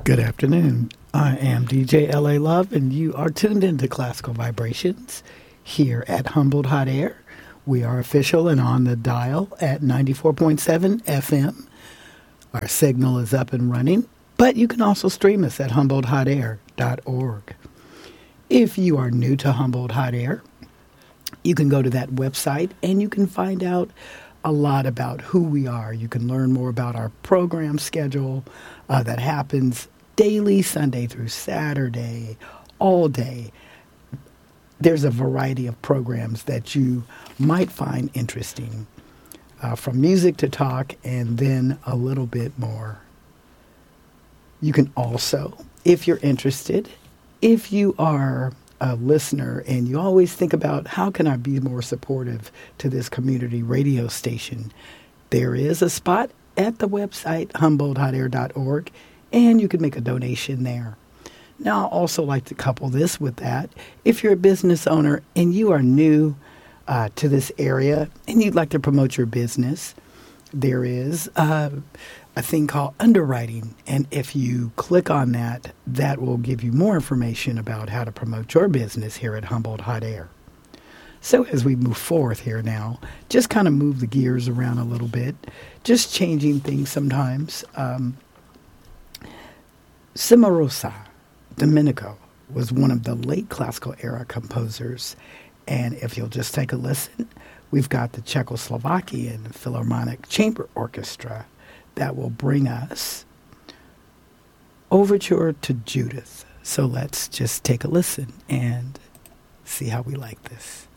Good afternoon. I am DJ LA Love, and you are tuned into Classical Vibrations here at Humboldt Hot Air. We are official and on the dial at 94.7 FM. Our signal is up and running, but you can also stream us at HumboldtHotAir.org. If you are new to Humboldt Hot Air, you can go to that website and you can find out a lot about who we are. You can learn more about our program schedule that happens daily, Sunday through Saturday, all day. There's a variety of programs that you might find interesting, from music to talk, and then a little bit more. You can also, if you're interested, if you are a listener and you always think about how can I be more supportive to this community radio station, there is a spot at the website, HumboldtHotAir.org, and you can make a donation there. Now, I also like to couple this with that. If you're a business owner and you are new to this area and you'd like to promote your business, there is a thing called underwriting. And if you click on that, that will give you more information about how to promote your business here at Humboldt Hot Air. So as we move forth here now, just kind of move the gears around a little bit, just changing things sometimes. Cimarosa Domenico was one of the late classical era composers. And if you'll just take a listen, we've got the Czechoslovakian Philharmonic Chamber Orchestra that will bring us Overture to Judith. So let's just take a listen and see how we like this.